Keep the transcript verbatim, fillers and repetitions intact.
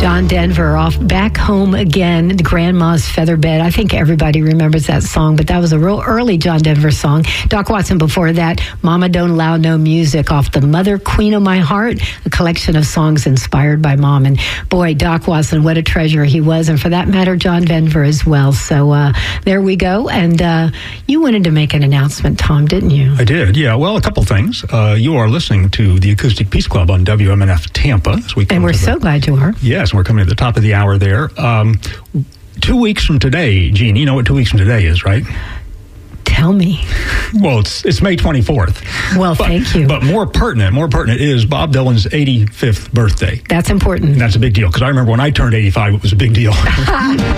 John Denver off Back Home Again, the Grandma's Featherbed. I think everybody remembers that song, but that was a real early John Denver song. Doc Watson before that, Mama Don't Allow No Music off the Mother Queen of My Heart, a collection of songs inspired by Mom. And boy, Doc Watson, what a treasure he was. And for that matter, John Denver as well. So uh, there we go. And uh, you wanted to make an announcement, Tom, didn't you? I did, yeah. Well, a couple things. Uh, you are listening to the Acoustic Peace Club on W M N F Tampa. As we and we're so the, glad you are. Yes, we're coming to the top of the hour there. Um, two weeks from today, Gene, you know what two weeks from today is, right? Tell me. Well, it's it's May twenty-fourth. Well, but, thank you. But more pertinent, more pertinent is Bob Dylan's eighty-fifth birthday. That's important. And that's a big deal, because I remember when I turned eighty-five, it was a big deal.